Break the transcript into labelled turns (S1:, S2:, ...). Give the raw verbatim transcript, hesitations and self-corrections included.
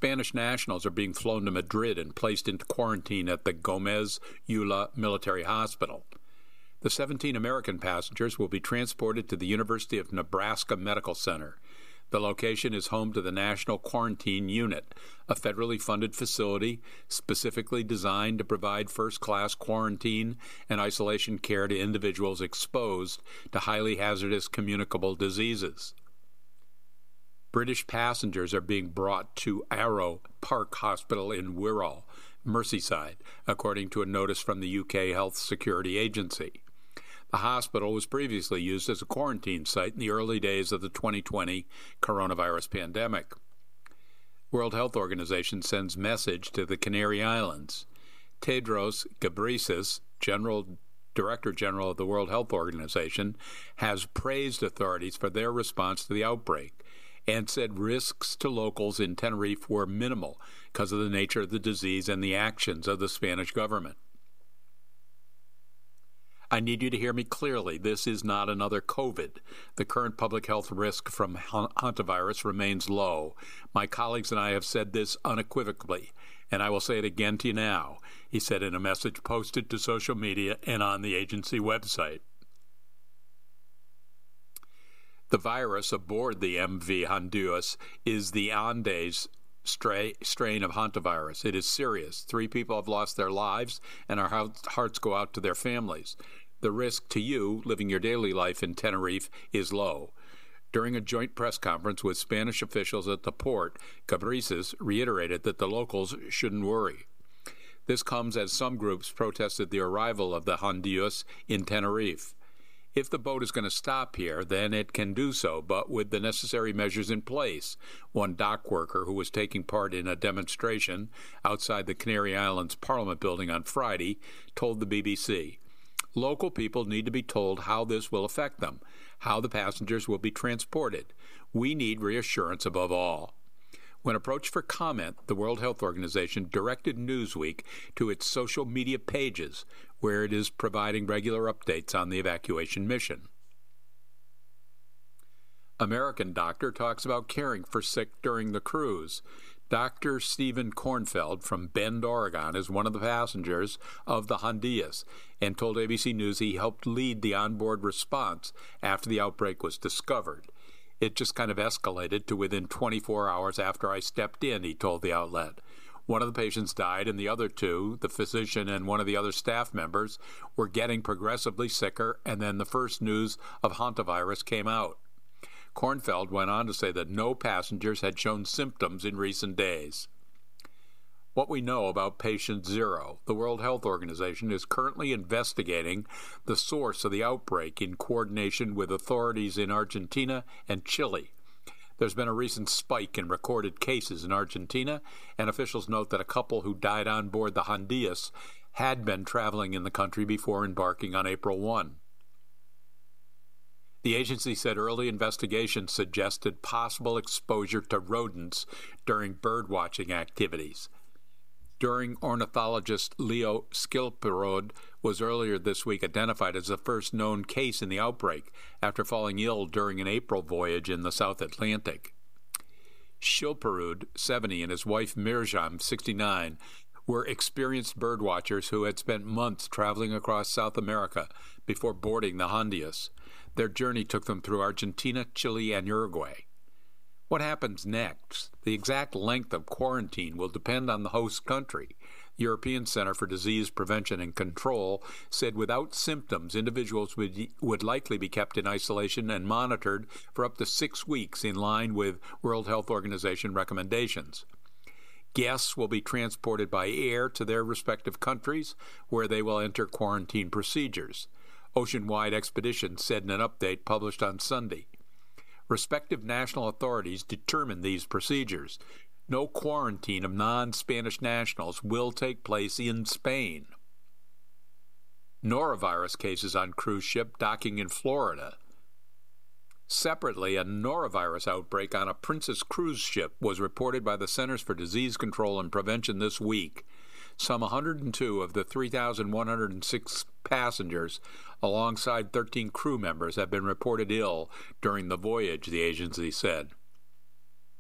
S1: Spanish nationals are being flown to Madrid and placed into quarantine at the Gomez Ulloa Military Hospital. The seventeen American passengers will be transported to the University of Nebraska Medical Center. The location is home to the National Quarantine Unit, a federally funded facility specifically designed to provide first-class quarantine and isolation care to individuals exposed to highly hazardous communicable diseases. British passengers are being brought to Arrow Park Hospital in Wirral, Merseyside, according to a notice from the U K Health Security Agency. The hospital was previously used as a quarantine site in the early days of the twenty twenty coronavirus pandemic. World Health Organization sends message to the Canary Islands. Tedros Ghebreyesus, General Director General of the World Health Organization, has praised authorities for their response to the outbreak and said risks to locals in Tenerife were minimal because of the nature of the disease and the actions of the Spanish government. I need you to hear me clearly. This is not another COVID. The current public health risk from hantavirus remains low. My colleagues and I have said this unequivocally, and I will say it again to you now, he said in a message posted to social media and on the agency website. The virus aboard the M V Honduras is the Andes stray, strain of hantavirus. It is serious. Three people have lost their lives, and our hearts go out to their families. The risk to you living your daily life in Tenerife is low. During a joint press conference with Spanish officials at the port, Ghebreyesus reiterated that the locals shouldn't worry. This comes as some groups protested the arrival of the Honduras in Tenerife. If the boat is going to stop here, then it can do so, but with the necessary measures in place, one dock worker who was taking part in a demonstration outside the Canary Islands Parliament building on Friday told the B B C. Local people need to be told how this will affect them, how the passengers will be transported. We need reassurance above all. When approached for comment, the World Health Organization directed Newsweek to its social media pages, where it is providing regular updates on the evacuation mission. American doctor talks about caring for sick during the cruise. Doctor Stephen Kornfeld from Bend, Oregon, is one of the passengers of the Honduras and told A B C News he helped lead the onboard response after the outbreak was discovered. It just kind of escalated to within twenty-four hours after I stepped in, he told the outlet. One of the patients died, and the other two, the physician and one of the other staff members, were getting progressively sicker, and then the first news of hantavirus came out. Kornfeld went on to say that no passengers had shown symptoms in recent days. What we know about patient zero, the World Health Organization is currently investigating the source of the outbreak in coordination with authorities in Argentina and Chile. There's been a recent spike in recorded cases in Argentina, and officials note that a couple who died on board the Honduras had been traveling in the country before embarking on April first. The agency said early investigations suggested possible exposure to rodents during birdwatching activities. During ornithologist Leo Skilperud was earlier this week identified as the first known case in the outbreak after falling ill during an April voyage in the South Atlantic. Skilperud, seventy, and his wife Mirjam, sixty-nine, were experienced birdwatchers who had spent months traveling across South America before boarding the Honduras. Their journey took them through Argentina, Chile, and Uruguay. What happens next? The exact length of quarantine will depend on the host country. The European Center for Disease Prevention and Control said without symptoms, individuals would, would likely be kept in isolation and monitored for up to six weeks in line with World Health Organization recommendations. Guests will be transported by air to their respective countries, where they will enter quarantine procedures. Ocean-wide expeditions said in an update published on Sunday. Respective national authorities determine these procedures. No quarantine of non-Spanish nationals will take place in Spain. Norovirus cases on cruise ship docking in Florida. Separately, a norovirus outbreak on a Princess cruise ship was reported by the Centers for Disease Control and Prevention this week. Some one hundred two of the three thousand one hundred six passengers, alongside thirteen crew members, have been reported ill during the voyage, the agency said.